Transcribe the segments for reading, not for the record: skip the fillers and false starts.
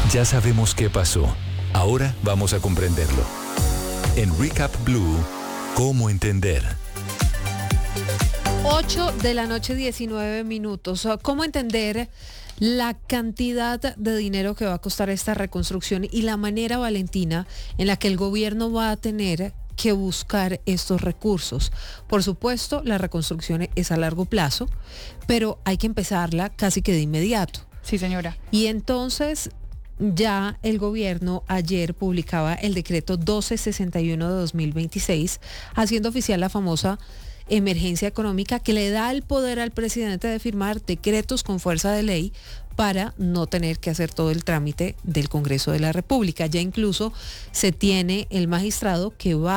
Ya sabemos qué pasó. Ahora vamos a comprenderlo. En Recap Blue, ¿cómo entender? 8 de la noche, 19 minutos. ¿Cómo entender la cantidad de dinero que va a costar esta reconstrucción y la manera, Valentina, en la que el gobierno va a tener que buscar estos recursos? Por supuesto, la reconstrucción es a largo plazo, pero hay que empezarla casi que de inmediato. Sí, señora. Y entonces ya el gobierno ayer publicaba el decreto 1261 de 2026, haciendo oficial la famosa emergencia económica que le da el poder al presidente de firmar decretos con fuerza de ley para no tener que hacer todo el trámite del Congreso de la República. Ya incluso se tiene el magistrado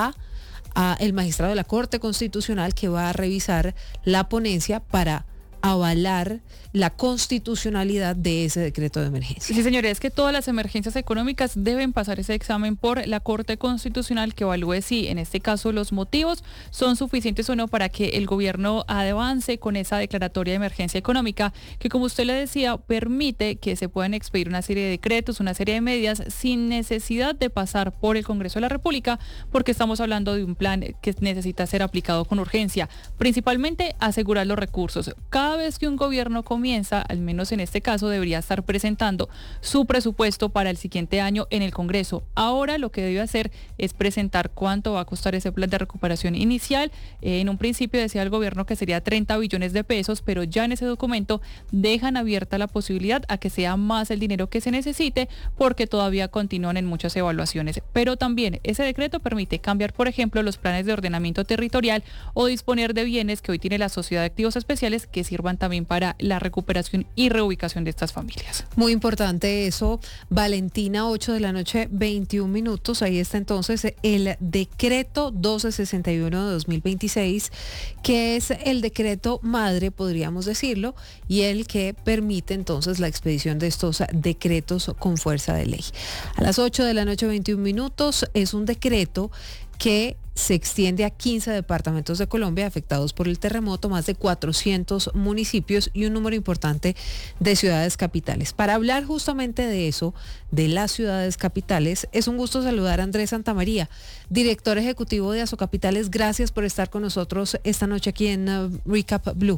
el magistrado de la Corte Constitucional que va a revisar la ponencia para avalar la constitucionalidad de ese decreto de emergencia. Sí, señores, es que todas las emergencias económicas deben pasar ese examen por la Corte Constitucional que evalúe si, en este caso, los motivos son suficientes o no para que el gobierno avance con esa declaratoria de emergencia económica, que, como usted le decía, permite que se puedan expedir una serie de decretos, una serie de medidas, sin necesidad de pasar por el Congreso de la República, porque estamos hablando de un plan que necesita ser aplicado con urgencia. Principalmente, asegurar los recursos. Cada vez que un gobierno comienza, al menos en este caso, debería estar presentando su presupuesto para el siguiente año en el Congreso. Ahora lo que debe hacer es presentar cuánto va a costar ese plan de recuperación inicial. En un principio decía el gobierno que sería 30 billones de pesos, pero ya en ese documento dejan abierta la posibilidad a que sea más el dinero que se necesite, porque todavía continúan en muchas evaluaciones. Pero también ese decreto permite cambiar, por ejemplo, los planes de ordenamiento territorial o disponer de bienes que hoy tiene la Sociedad de Activos Especiales que sirvan también para la recuperación y reubicación de estas familias. Muy importante eso, Valentina. 8 de la noche, 21 minutos. Ahí está entonces el decreto 1261 de 2026, que es el decreto madre, podríamos decirlo, y el que permite entonces la expedición de estos decretos con fuerza de ley. A las 8 de la noche, 21 minutos, es un decreto que se extiende a 15 departamentos de Colombia afectados por el terremoto, más de 400 municipios y un número importante de ciudades capitales. Para hablar justamente de eso, de las ciudades capitales, es un gusto saludar a Andrés Santamaría, director ejecutivo de Asocapitales. Gracias por estar con nosotros esta noche aquí en Recap Blue.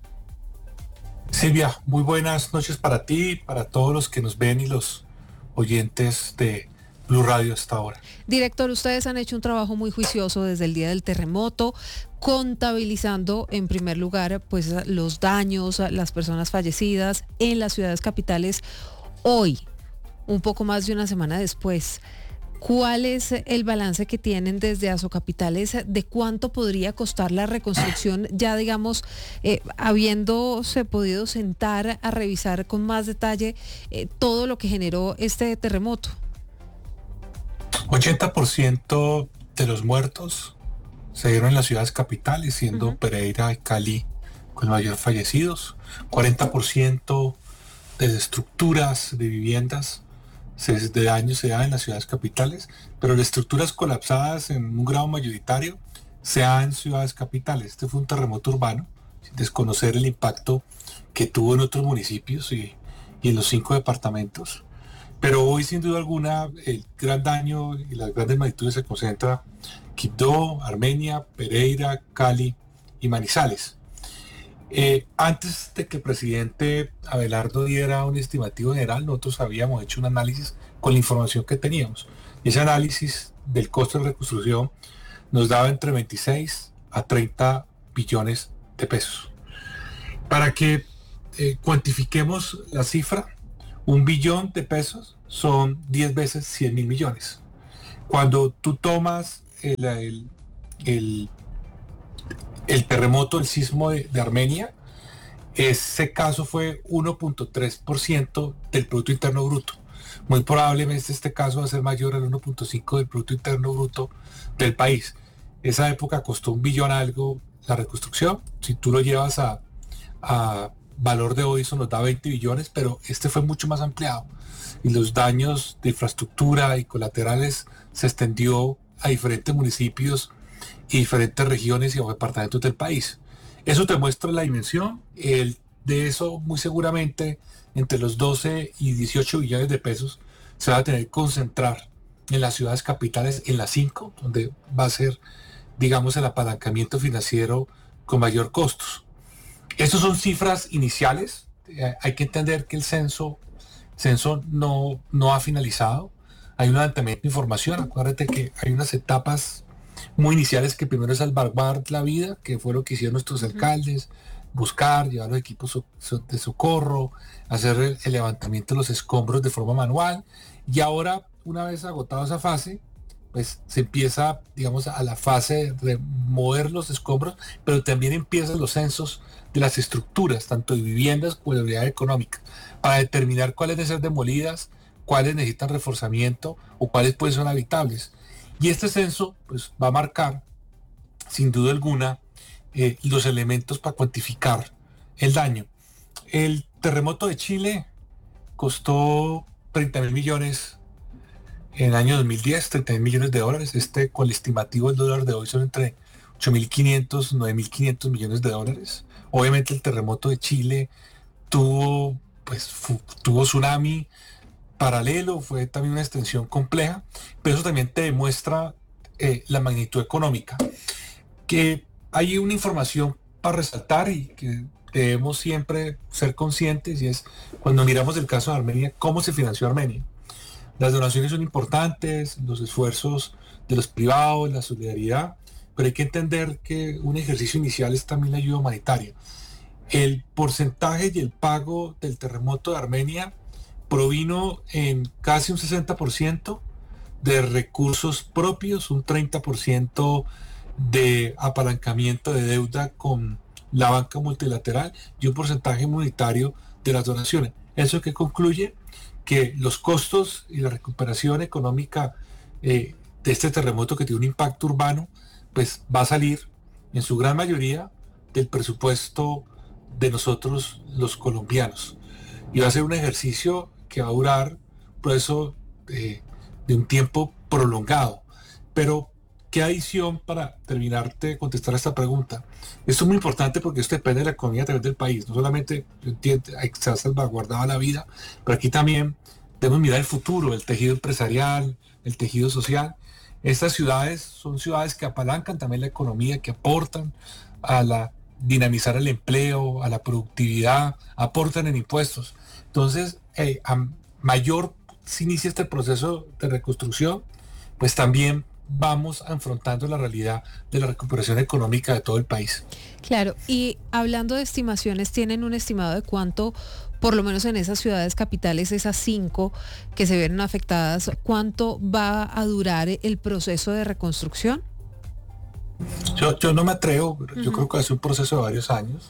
Silvia, muy buenas noches para ti, para todos los que nos ven y los oyentes de Blue Radio hasta ahora. Director, ustedes han hecho un trabajo muy juicioso desde el día del terremoto, contabilizando en primer lugar pues los daños, las personas fallecidas en las ciudades capitales. Hoy, un poco más de una semana después, ¿cuál es el balance que tienen desde Asocapitales de cuánto podría costar la reconstrucción, ya digamos, habiéndose podido sentar a revisar con más detalle todo lo que generó este terremoto? 80% de los muertos se dieron en las ciudades capitales, siendo Pereira y Cali con mayor fallecidos. 40% de estructuras de viviendas de daño se da en las ciudades capitales, pero de estructuras colapsadas en un grado mayoritario se da en ciudades capitales. Este fue un terremoto urbano, sin desconocer el impacto que tuvo en otros municipios y en los 5 departamentos. Pero hoy, sin duda alguna, el gran daño y las grandes magnitudes se concentran en Quibdó, Armenia, Pereira, Cali y Manizales. Antes de que el presidente Abelardo diera un estimativo general, nosotros habíamos hecho un análisis con la información que teníamos. Y ese análisis del costo de reconstrucción nos daba entre 26 a 30 billones de pesos. Para que cuantifiquemos la cifra, 1 billón de pesos son 10 veces 100.000 millones. Cuando tú tomas el terremoto, el sismo de Armenia, ese caso fue 1.3% del Producto Interno Bruto. Muy probablemente este caso va a ser mayor al 1.5% del Producto Interno Bruto del país. Esa época costó 1 billón algo la reconstrucción. Si tú lo llevas a valor de hoy, eso nos da 20 billones, pero este fue mucho más ampliado. Y los daños de infraestructura y colaterales se extendió a diferentes municipios y diferentes regiones y departamentos del país. Eso te muestra la dimensión. De eso, muy seguramente, entre los 12 y 18 billones de pesos se va a tener que concentrar en las ciudades capitales, en las 5, donde va a ser, digamos, el apalancamiento financiero con mayor costos. Estas son cifras iniciales. Hay que entender que el censo no ha finalizado. Hay un levantamiento de información. Acuérdate que hay unas etapas muy iniciales, que primero es salvaguardar la vida, que fue lo que hicieron nuestros alcaldes, buscar, llevar los equipos de socorro, hacer el levantamiento de los escombros de forma manual. Y ahora, una vez agotada esa fase, pues se empieza, digamos, a la fase de remover los escombros, pero también empiezan los censos de las estructuras, tanto de viviendas como de unidades económicas, para determinar cuáles deben ser demolidas, cuáles necesitan reforzamiento o cuáles pues son habitables. Y este censo pues va a marcar, sin duda alguna, los elementos para cuantificar el daño. El terremoto de Chile costó 30.000 millones en el año 2010, 30.000 millones de dólares. Con el estimativo del dólar de hoy son entre 8.500, 9.500 millones de dólares. Obviamente el terremoto de Chile tuvo tsunami paralelo, fue también una extensión compleja, pero eso también te demuestra la magnitud económica. Que hay una información para resaltar y que debemos siempre ser conscientes, y es cuando miramos el caso de Armenia, cómo se financió Armenia. Las donaciones son importantes, los esfuerzos de los privados, la solidaridad, pero hay que entender que un ejercicio inicial es también la ayuda humanitaria. El porcentaje y el pago del terremoto de Armenia provino en casi un 60% de recursos propios, un 30% de apalancamiento de deuda con la banca multilateral y un porcentaje monetario de las donaciones. Eso que concluye que los costos y la recuperación económica de este terremoto, que tiene un impacto urbano, pues va a salir en su gran mayoría del presupuesto de nosotros los colombianos. Y va a ser un ejercicio que va a durar un proceso de un tiempo prolongado. Pero, ¿qué adición para terminarte de contestar a esta pregunta? Esto es muy importante porque esto depende de la economía también del país. No solamente, yo entiendo, hay que estar salvaguardada la vida, pero aquí también debemos mirar el futuro, el tejido empresarial, el tejido social. Estas ciudades son ciudades que apalancan también la economía, que aportan a dinamizar el empleo, a la productividad, aportan en impuestos. Entonces, a mayor se inicia este proceso de reconstrucción, pues también vamos afrontando la realidad de la recuperación económica de todo el país. Claro, y hablando de estimaciones, ¿tienen un estimado de cuánto, por lo menos en esas ciudades capitales, esas 5 que se vieron afectadas, cuánto va a durar el proceso de reconstrucción? Yo no me atrevo, pero yo creo que es un proceso de varios años.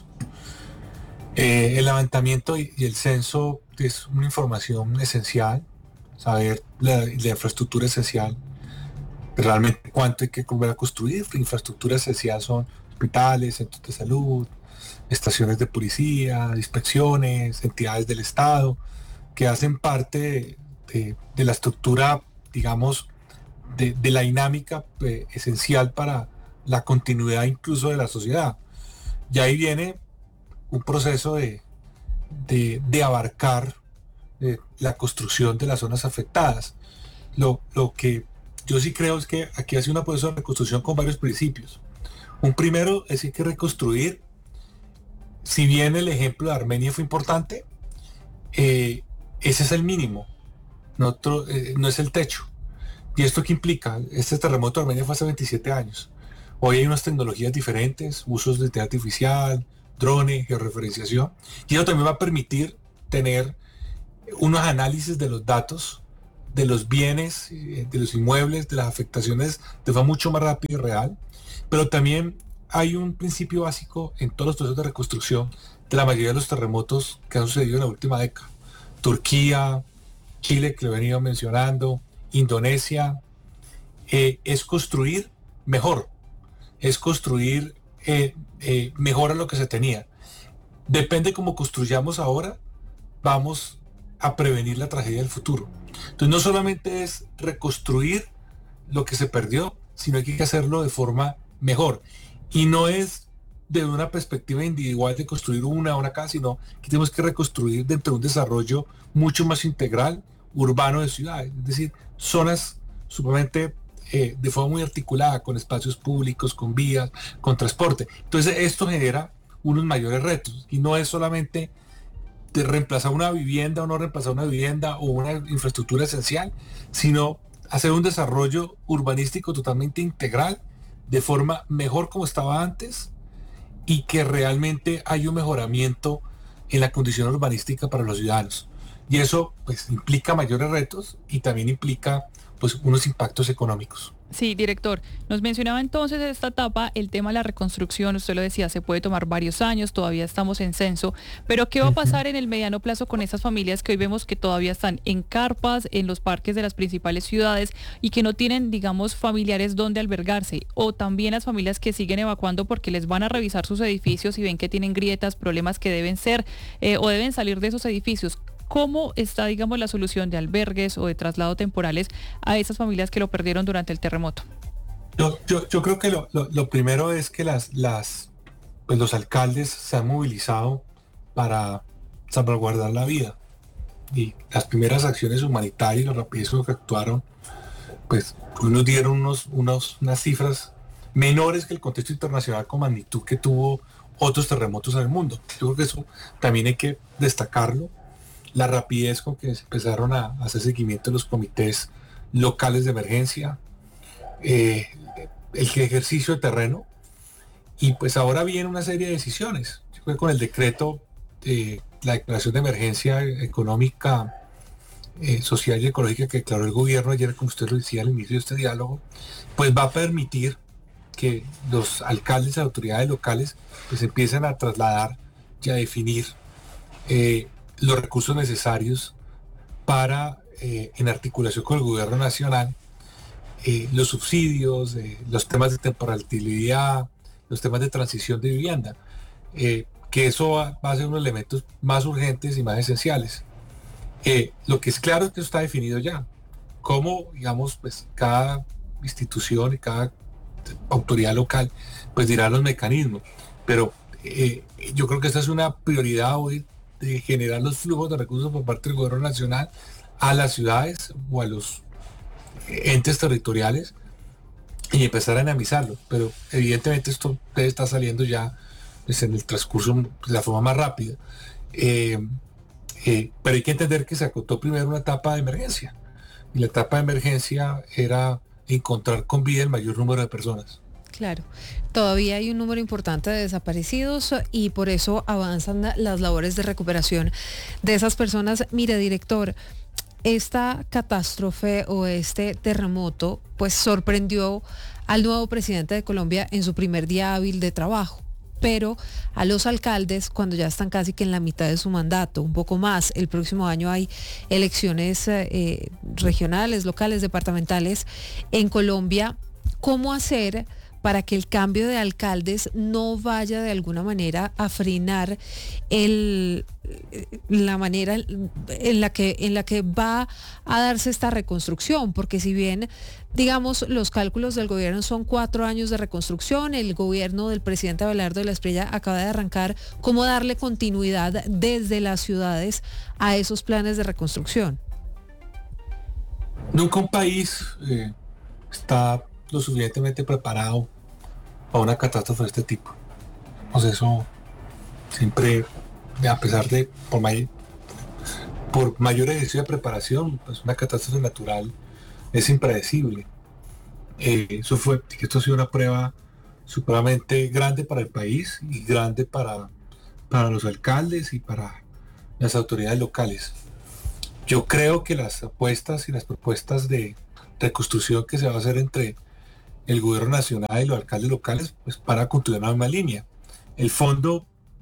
El levantamiento y el censo es una información esencial, saber la infraestructura esencial, realmente cuánto hay que volver a construir. La infraestructura esencial son hospitales, centros de salud, estaciones de policía, inspecciones, entidades del Estado, que hacen parte de la estructura, digamos, de la dinámica esencial para la continuidad incluso de la sociedad. Y ahí viene un proceso de abarcar la construcción de las zonas afectadas. Lo que yo sí creo es que aquí hace una proceso de reconstrucción con varios principios. Un primero es que hay que reconstruir, si bien el ejemplo de Armenia fue importante, ese es el mínimo, no es el techo. ¿Y esto qué implica? Este terremoto de Armenia fue hace 27 años. Hoy hay unas tecnologías diferentes, usos de inteligencia artificial, drones, georreferenciación, y eso también va a permitir tener unos análisis de los datos, de los bienes, de los inmuebles, de las afectaciones de forma mucho más rápida y real. Pero también hay un principio básico en todos los procesos de reconstrucción de la mayoría de los terremotos que han sucedido en la última década. Turquía, Chile, que lo he venido mencionando, Indonesia, es construir mejor, es construir mejor a lo que se tenía. Depende cómo construyamos ahora, vamos a prevenir la tragedia del futuro. Entonces no solamente es reconstruir lo que se perdió, sino hay que hacerlo de forma mejor. Y no es de una perspectiva individual de construir una casa, sino que tenemos que reconstruir dentro de un desarrollo mucho más integral, urbano de ciudades, es decir, zonas sumamente de forma muy articulada, con espacios públicos, con vías, con transporte. Entonces esto genera unos mayores retos y no es solamente de reemplazar una vivienda o no reemplazar una vivienda o una infraestructura esencial, sino hacer un desarrollo urbanístico totalmente integral, de forma mejor como estaba antes, y que realmente hay un mejoramiento en la condición urbanística para los ciudadanos. Y eso pues implica mayores retos y también implica pues unos impactos económicos. Sí, director, nos mencionaba entonces esta etapa, el tema de la reconstrucción, usted lo decía, se puede tomar varios años, todavía estamos en censo, pero ¿qué va a pasar en el mediano plazo con esas familias que hoy vemos que todavía están en carpas, en los parques de las principales ciudades y que no tienen, digamos, familiares donde albergarse? O también las familias que siguen evacuando porque les van a revisar sus edificios y ven que tienen grietas, problemas que deben ser o deben salir de esos edificios. ¿Cómo está, digamos, la solución de albergues o de traslado temporales a esas familias que lo perdieron durante el terremoto? Yo creo que lo primero es que pues los alcaldes se han movilizado para salvaguardar la vida. Y las primeras acciones humanitarias, la rapidez con que actuaron, pues nos dieron unas cifras menores que el contexto internacional con magnitud que tuvo otros terremotos en el mundo. Yo creo que eso también hay que destacarlo. La rapidez con que se empezaron a hacer seguimiento de los comités locales de emergencia, el ejercicio de terreno, y pues ahora viene una serie de decisiones. Yo creo que con el decreto de la declaración de emergencia económica, social y ecológica que declaró el gobierno ayer, como usted lo decía al inicio de este diálogo, pues va a permitir que los alcaldes y autoridades locales pues empiecen a trasladar y a definir los recursos necesarios para, en articulación con el gobierno nacional, los subsidios, los temas de temporalidad, los temas de transición de vivienda, que eso va a ser unos elementos más urgentes y más esenciales. Lo que es claro es que eso está definido ya, cómo, digamos, pues cada institución y cada autoridad local pues dirá los mecanismos, pero yo creo que esta es una prioridad hoy, de generar los flujos de recursos por parte del gobierno nacional a las ciudades o a los entes territoriales y empezar a dinamizarlo. Pero evidentemente esto debe estar saliendo ya pues, en el transcurso de la forma más rápida. Pero hay que entender que se acotó primero una etapa de emergencia. Y la etapa de emergencia era encontrar con vida el mayor número de personas. Claro, todavía hay un número importante de desaparecidos y por eso avanzan las labores de recuperación de esas personas. Mire, director, esta catástrofe o este terremoto pues sorprendió al nuevo presidente de Colombia en su primer día hábil de trabajo, pero a los alcaldes cuando ya están casi que en la mitad de su mandato, un poco más. El próximo año hay elecciones regionales, locales, departamentales en Colombia. ¿Cómo hacer para que el cambio de alcaldes no vaya de alguna manera a frenar la manera en la que va a darse esta reconstrucción? Porque si bien, digamos, los cálculos del gobierno son 4 años de reconstrucción, el gobierno del presidente Abelardo de la Espriella acaba de arrancar, ¿cómo darle continuidad desde las ciudades a esos planes de reconstrucción? Nunca un país está lo suficientemente preparado para una catástrofe de este tipo. Pues eso siempre, a pesar de por mayor ejercicio de preparación, pues una catástrofe natural es impredecible. Esto ha sido una prueba supremamente grande para el país y grande para los alcaldes y para las autoridades locales. Yo creo que las apuestas y las propuestas de reconstrucción que se va a hacer entre el gobierno nacional y los alcaldes locales, pues para continuar la misma línea. El fondo,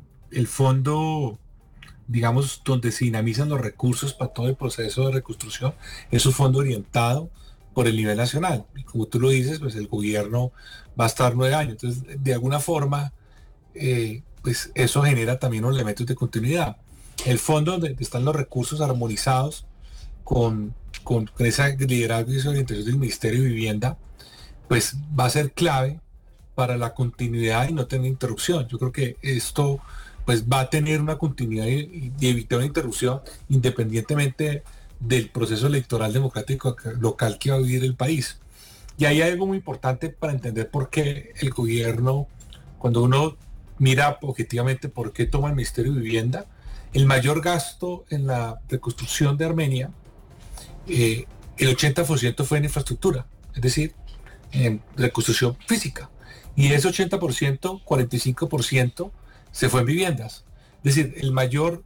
digamos, donde se dinamizan los recursos para todo el proceso de reconstrucción, es un fondo orientado por el nivel nacional. Y como tú lo dices, pues el gobierno va a estar 9 años. Entonces, de alguna forma, pues eso genera también unos elementos de continuidad. El fondo donde están los recursos armonizados con ese liderazgo y esa orientación del Ministerio de Vivienda, pues va a ser clave para la continuidad y no tener interrupción. Yo creo que esto pues va a tener una continuidad y evitar una interrupción independientemente del proceso electoral democrático local que va a vivir el país. Y ahí hay algo muy importante para entender por qué el gobierno, cuando uno mira objetivamente por qué toma el Ministerio de Vivienda, el mayor gasto en la reconstrucción de Armenia, el 80% fue en infraestructura, es decir, en reconstrucción física. Y ese 80%, 45% se fue en viviendas. Es decir, el mayor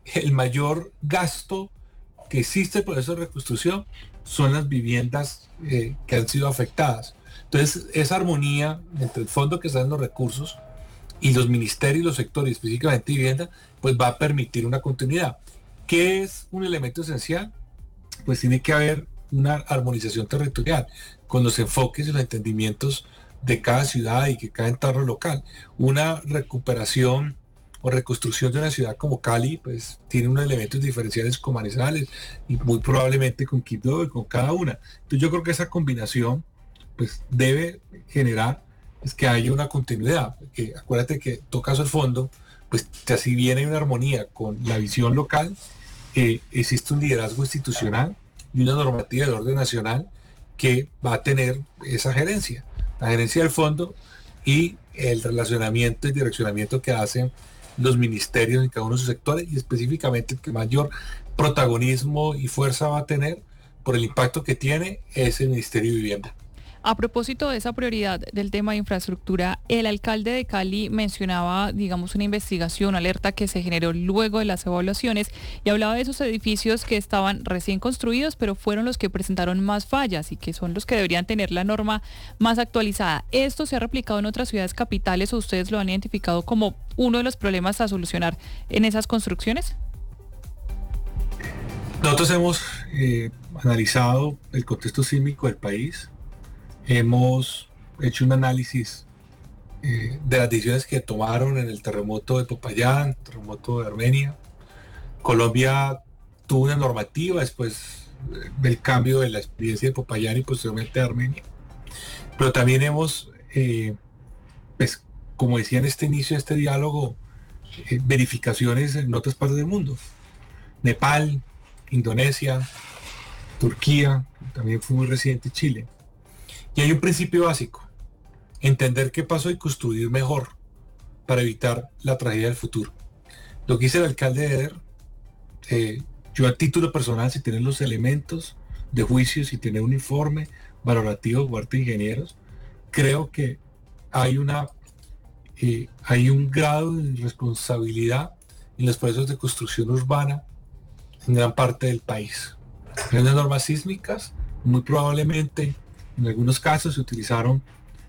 gasto que existe por esa reconstrucción son las viviendas que han sido afectadas. Entonces, esa armonía entre el fondo que está dando recursos y los ministerios y los sectores, específicamente vivienda, pues va a permitir una continuidad. ¿Qué es un elemento esencial? Pues tiene que haber una armonización territorial con los enfoques y los entendimientos de cada ciudad y que cada entorno local. Una recuperación o reconstrucción de una ciudad como Cali, pues tiene unos elementos diferenciales con Manizales y muy probablemente con Quibdó y con cada una. Entonces yo creo que esa combinación pues debe generar es que haya una continuidad, porque acuérdate que tocas el fondo, pues si bien hay una armonía con la visión local, existe un liderazgo institucional y una normativa del orden nacional que va a tener esa gerencia, la gerencia del fondo y el relacionamiento y direccionamiento que hacen los ministerios en cada uno de sus sectores y específicamente el que mayor protagonismo y fuerza va a tener por el impacto que tiene es el Ministerio de Vivienda. A propósito de esa prioridad del tema de infraestructura, el alcalde de Cali mencionaba, digamos, una investigación, alerta que se generó luego de las evaluaciones y hablaba de esos edificios que estaban recién construidos, pero fueron los que presentaron más fallas y que son los que deberían tener la norma más actualizada. ¿Esto se ha replicado en otras ciudades capitales o ustedes lo han identificado como uno de los problemas a solucionar en esas construcciones? Nosotros hemos analizado el contexto sísmico del país. Hemos hecho un análisis de las decisiones que tomaron en el terremoto de Popayán, terremoto de Armenia. Colombia tuvo una normativa después del cambio de la experiencia de Popayán y posteriormente de Armenia. Pero también hemos, pues, como decía en este inicio de este diálogo, verificaciones en otras partes del mundo. Nepal, Indonesia, Turquía, también fue muy reciente Chile. Y hay un principio básico, entender qué pasó y construir mejor para evitar la tragedia del futuro. Lo que dice el alcalde de Eder, yo a título personal, si tener los elementos de juicio, si tener un informe valorativo por parte de ingenieros, creo que hay un grado de responsabilidad en los procesos de construcción urbana en gran parte del país. Hay unas normas sísmicas, muy probablemente en algunos casos se utilizaron,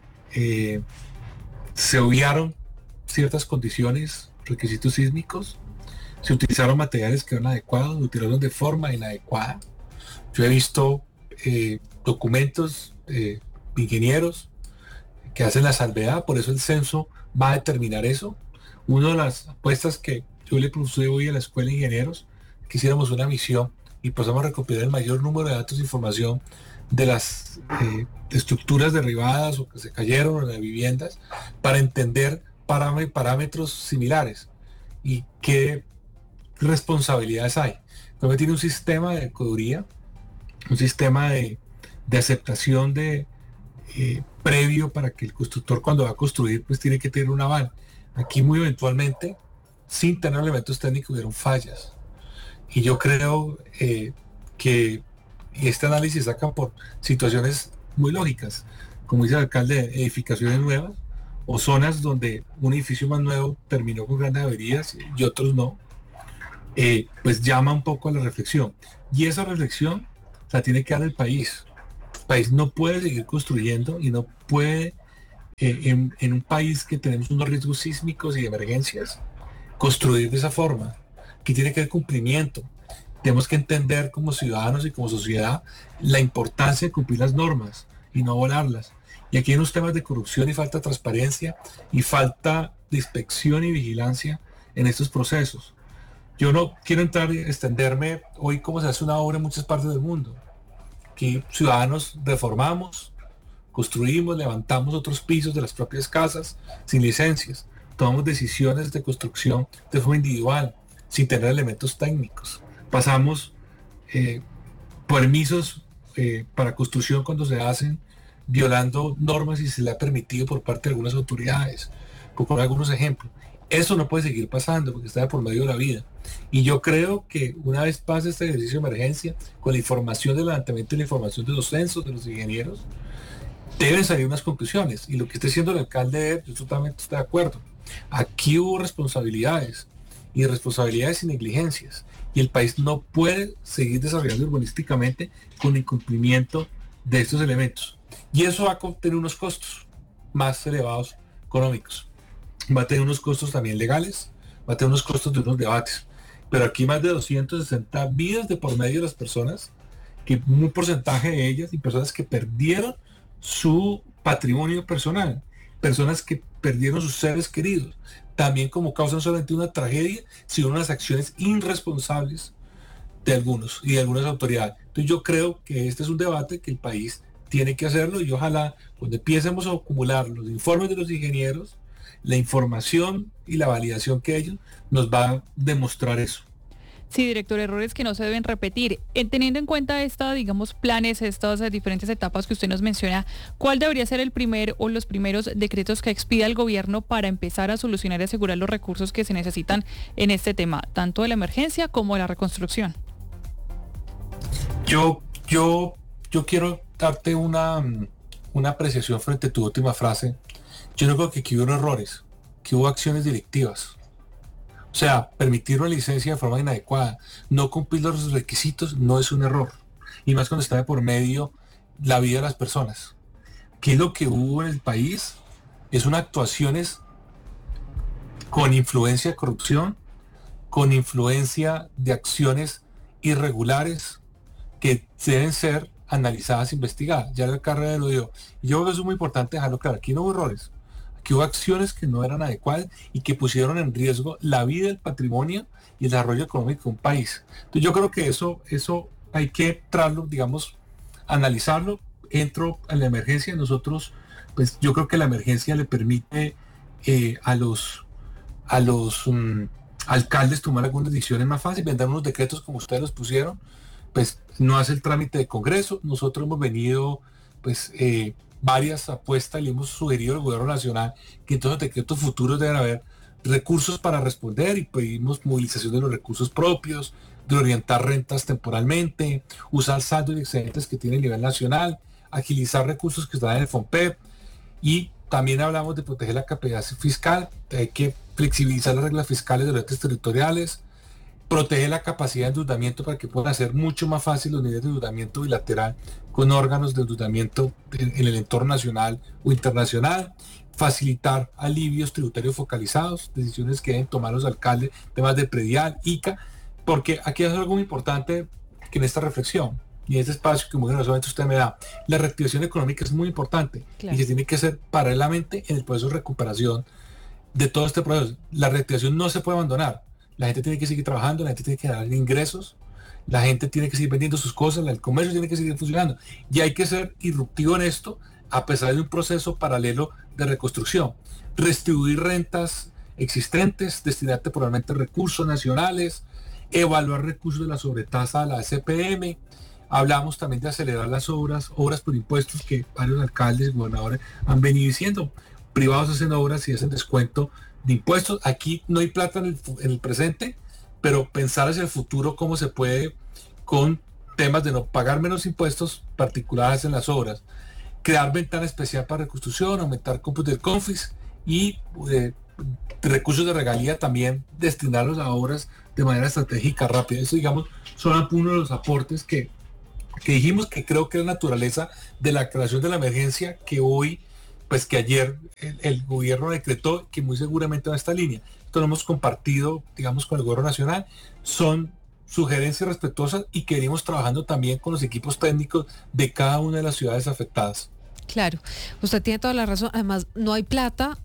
se obviaron ciertas condiciones, requisitos sísmicos, se utilizaron materiales que eran adecuados, se utilizaron de forma inadecuada. Yo he visto documentos de ingenieros que hacen la salvedad, por eso el censo va a determinar eso. Una de las apuestas que yo le propuse hoy a la Escuela de Ingenieros, que hiciéramos una misión y pasamos a recopilar el mayor número de datos e información de las estructuras derribadas o que se cayeron en las viviendas para entender parámetros similares y qué responsabilidades hay. Colombia tiene un sistema de coduría, un sistema de aceptación previo para que el constructor cuando va a construir pues tiene que tener un aval. Aquí muy eventualmente, sin tener elementos técnicos, hubieron fallas. Y yo creo que este análisis saca por situaciones muy lógicas, como dice el alcalde, edificaciones nuevas o zonas donde un edificio más nuevo terminó con grandes averías y otros no, pues llama un poco a la reflexión. Y esa reflexión la tiene que dar el país. El país no puede seguir construyendo y no puede, en un país que tenemos unos riesgos sísmicos y de emergencias, construir de esa forma. Aquí tiene que haber cumplimiento. Tenemos que entender como ciudadanos y como sociedad la importancia de cumplir las normas y no volarlas. Y aquí hay unos temas de corrupción y falta de transparencia y falta de inspección y vigilancia en estos procesos. Yo no quiero entrar y extenderme hoy cómo se hace una obra en muchas partes del mundo. Aquí ciudadanos reformamos, construimos, levantamos otros pisos de las propias casas sin licencias. Tomamos decisiones de construcción de forma individual, sin tener elementos técnicos. Pasamos permisos para construcción cuando se hacen violando normas y se le ha permitido por parte de algunas autoridades, por poner algunos ejemplos. Eso no puede seguir pasando porque está de por medio de la vida. Y yo creo que una vez pase este ejercicio de emergencia, con la información del levantamiento de la información de los censos, de los ingenieros, deben salir unas conclusiones. Y lo que está haciendo el alcalde, yo totalmente estoy de acuerdo. Aquí hubo responsabilidades, y responsabilidades y negligencias. Y el país no puede seguir desarrollando urbanísticamente con incumplimiento de estos elementos. Y eso va a tener unos costos más elevados económicos. Va a tener unos costos también legales, va a tener unos costos de unos debates. Pero aquí más de 260 vidas de por medio de las personas, que un porcentaje de ellas y personas que perdieron su patrimonio personal, personas que perdieron sus seres queridos, también como causa no solamente una tragedia, sino unas acciones irresponsables de algunos y de algunas autoridades. Entonces yo creo que este es un debate que el país tiene que hacerlo y ojalá cuando empecemos a acumular los informes de los ingenieros, la información y la validación que ellos nos va a demostrar eso. Sí, director, errores que no se deben repetir. Teniendo en cuenta planes, estas diferentes etapas que usted nos menciona, ¿cuál debería ser el primer o los primeros decretos que expida el gobierno para empezar a solucionar y asegurar los recursos que se necesitan en este tema, tanto de la emergencia como de la reconstrucción? Yo quiero darte una apreciación frente a tu última frase. Yo no creo que aquí hubo errores, que hubo acciones directivas. O sea, permitir una licencia de forma inadecuada, no cumplir los requisitos no es un error. Y más cuando está de por medio la vida de las personas. ¿Qué es lo que hubo en el país? Es unas actuaciones con influencia de corrupción, con influencia de acciones irregulares que deben ser analizadas e investigadas. Ya la carrera lo dio. Yo creo que eso es muy importante dejarlo claro. Aquí no hubo errores. Que hubo acciones que no eran adecuadas y que pusieron en riesgo la vida, el patrimonio y el desarrollo económico de un país. Entonces yo creo que eso hay que tratarlo, analizarlo. Entro a la emergencia. Nosotros, pues yo creo que la emergencia le permite a los alcaldes tomar algunas decisiones más fáciles, vendrán unos decretos como ustedes los pusieron, pues no hace el trámite de Congreso. Nosotros hemos venido, varias apuestas y le hemos sugerido al gobierno nacional que en todos los decretos futuros deben haber recursos para responder y pedimos movilización de los recursos propios, de orientar rentas temporalmente, usar saldos y excedentes que tiene a nivel nacional, agilizar recursos que están en el FONPEP y también hablamos de proteger la capacidad fiscal, hay que flexibilizar las reglas fiscales de los entes territoriales, proteger la capacidad de endeudamiento para que puedan hacer mucho más fácil los niveles de endeudamiento bilateral con órganos de endeudamiento en el entorno nacional o internacional, facilitar alivios tributarios focalizados, decisiones que deben tomar los alcaldes, temas de predial, ICA, porque aquí hay algo muy importante que en esta reflexión y en este espacio que muy generosamente usted me da, la reactivación económica es muy importante. Claro. Y se tiene que hacer paralelamente en el proceso de recuperación de todo este proceso. La reactivación no se puede abandonar. La gente tiene que seguir trabajando, la gente tiene que dar ingresos, la gente tiene que seguir vendiendo sus cosas, el comercio tiene que seguir funcionando. Y hay que ser irruptivo en esto, a pesar de un proceso paralelo de reconstrucción. Redistribuir rentas existentes, destinar temporalmente recursos nacionales, evaluar recursos de la sobretasa de la SPM. Hablamos también de acelerar las obras por impuestos que varios alcaldes y gobernadores han venido diciendo. Privados hacen obras y hacen descuento de impuestos. Aquí no hay plata en el presente, pero pensar hacia el futuro cómo se puede con temas de no pagar menos impuestos particulares en las obras, crear ventana especial para reconstrucción, aumentar cupos del CONFIS y recursos de regalía también destinarlos a obras de manera estratégica rápida. Eso son uno de los aportes que dijimos que creo que es la naturaleza de la creación de la emergencia que hoy, pues que ayer el gobierno decretó, que muy seguramente va a esta línea. Esto lo hemos compartido, con el gobierno nacional. Son sugerencias respetuosas y que venimos trabajando también con los equipos técnicos de cada una de las ciudades afectadas. Claro, usted tiene toda la razón. Además, no hay plata.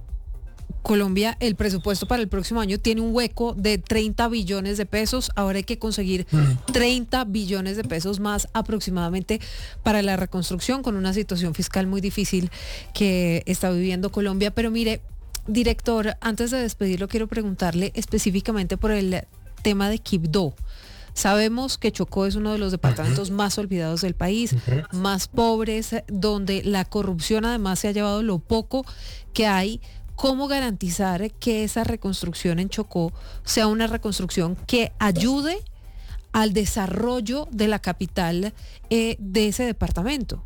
Colombia, el presupuesto para el próximo año tiene un hueco de 30 billones de pesos. Ahora hay que conseguir 30 billones de pesos más aproximadamente para la reconstrucción, con una situación fiscal muy difícil que está viviendo Colombia. Pero mire, director, antes de despedirlo, quiero preguntarle específicamente por el tema de Quibdó. Sabemos que Chocó es uno de los departamentos más olvidados del país, más pobres, donde la corrupción además se ha llevado lo poco que hay. ¿Cómo garantizar que esa reconstrucción en Chocó sea una reconstrucción que ayude al desarrollo de la capital de ese departamento?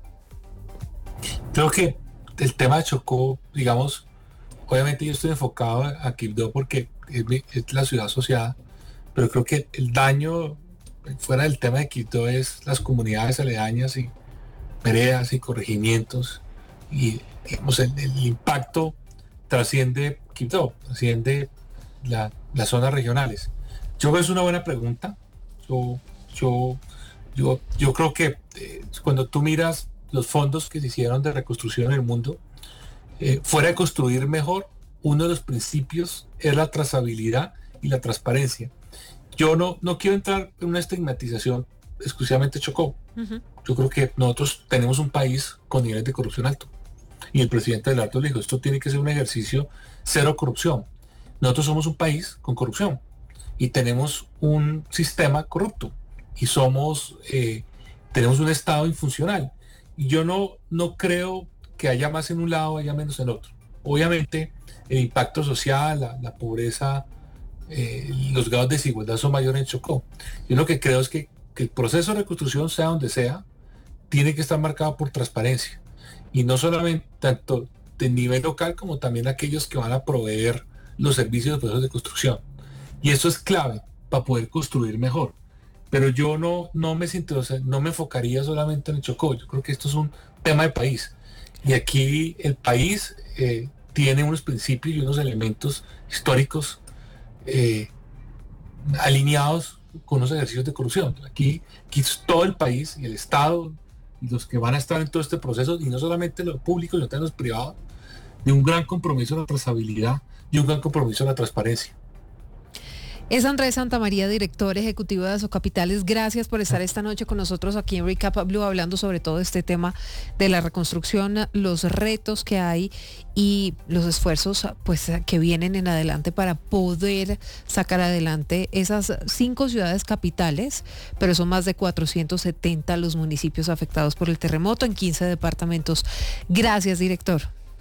Creo que el tema de Chocó, digamos, obviamente yo estoy enfocado a Quibdó porque es la ciudad asociada, pero creo que el daño fuera del tema de Quibdó es las comunidades aledañas y veredas y corregimientos, y digamos, el impacto trasciende Quibdó, trasciende las zonas regionales. Yo creo que es una buena pregunta. Yo creo que cuando tú miras los fondos que se hicieron de reconstrucción en el mundo, fuera de construir mejor, uno de los principios es la trazabilidad y la transparencia. Yo no quiero entrar en una estigmatización exclusivamente Chocó. Yo creo que nosotros tenemos un país con niveles de corrupción alto. Y el presidente del Alto dijo, esto tiene que ser un ejercicio cero corrupción. Nosotros somos un país con corrupción y tenemos un sistema corrupto y tenemos un Estado infuncional. Y yo no creo que haya más en un lado, haya menos en otro. Obviamente el impacto social, la pobreza, los grados de desigualdad son mayores en Chocó. Yo lo que creo es que el proceso de reconstrucción, sea donde sea, tiene que estar marcado por transparencia. Y no solamente tanto de nivel local como también aquellos que van a proveer los servicios de procesos de construcción. Y eso es clave para poder construir mejor. Pero yo no me enfocaría solamente en el Chocó. Yo creo que esto es un tema de país. Y aquí el país tiene unos principios y unos elementos históricos alineados con los ejercicios de corrupción. Aquí todo el país y el Estado y los que van a estar en todo este proceso, y no solamente los públicos, sino también los privados, de un gran compromiso a la trazabilidad y un gran compromiso a la transparencia. Es Andrés Santamaría, director ejecutivo de Asocapitales. Gracias por estar esta noche con nosotros aquí en Recap Blue, hablando sobre todo este tema de la reconstrucción, los retos que hay y los esfuerzos pues que vienen en adelante para poder sacar adelante esas 5 ciudades capitales, pero son más de 470 los municipios afectados por el terremoto en 15 departamentos. Gracias, director.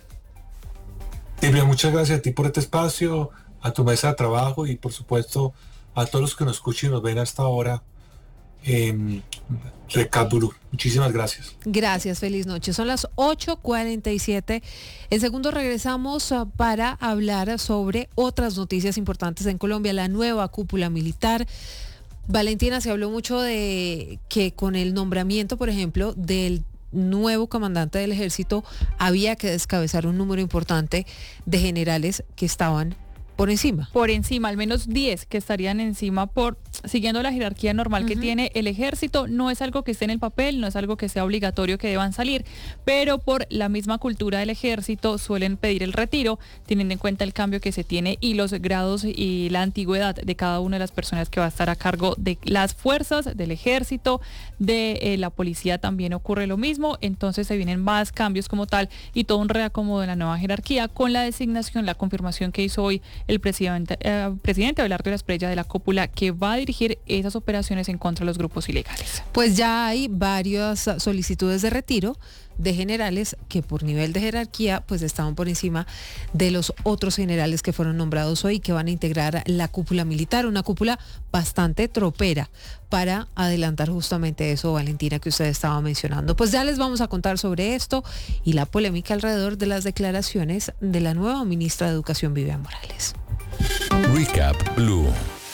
Silvia, muchas gracias a ti por este espacio, a tu mesa de trabajo y por supuesto a todos los que nos escuchan y nos ven hasta ahora en Recap Blue. Muchísimas gracias. Gracias, feliz noche. Son las 8:47. En segundo regresamos para hablar sobre otras noticias importantes en Colombia, la nueva cúpula militar. Valentina, se habló mucho de que con el nombramiento, por ejemplo, del nuevo comandante del ejército había que descabezar un número importante de generales que estaban por encima. Por encima, al menos 10 que estarían encima siguiendo la jerarquía normal que tiene el ejército. No es algo que esté en el papel, no es algo que sea obligatorio que deban salir, pero por la misma cultura del ejército suelen pedir el retiro, teniendo en cuenta el cambio que se tiene y los grados y la antigüedad de cada una de las personas que va a estar a cargo de las fuerzas, del ejército, de la policía también ocurre lo mismo. Entonces se vienen más cambios como tal y todo un reacomodo de la nueva jerarquía con la designación, la confirmación que hizo hoy el presidente Abelardo Esprella de la cúpula, que va a dirigir esas operaciones en contra de los grupos ilegales. Pues ya hay varias solicitudes de retiro de generales que por nivel de jerarquía pues estaban por encima de los otros generales que fueron nombrados hoy, que van a integrar la cúpula militar, una cúpula bastante tropera para adelantar justamente eso, Valentina, que usted estaba mencionando. Pues ya les vamos a contar sobre esto y la polémica alrededor de las declaraciones de la nueva ministra de Educación, Vivian Morales. Recap Blue.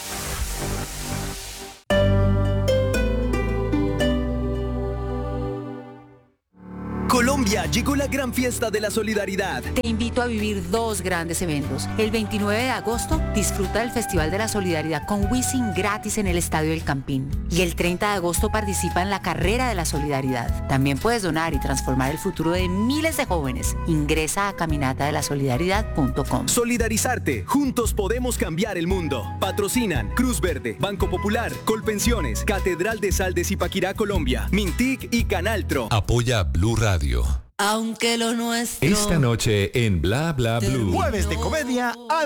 Colombia, llegó la gran fiesta de la solidaridad. Te invito a vivir 2 grandes eventos. El 29 de agosto, disfruta del Festival de la Solidaridad con Wisin gratis en el Estadio El Campín. Y el 30 de agosto participa en la Carrera de la Solidaridad. También puedes donar y transformar el futuro de miles de jóvenes. Ingresa a caminatadelasolidaridad.com. Solidarizarte. Juntos podemos cambiar el mundo. Patrocinan Cruz Verde, Banco Popular, Colpensiones, Catedral de Sal de Zipaquirá, Colombia, Mintic y Canaltro. Apoya Blue Radio. Aunque lo nuestro. Esta noche en Bla Bla Blue. Jueves de comedia a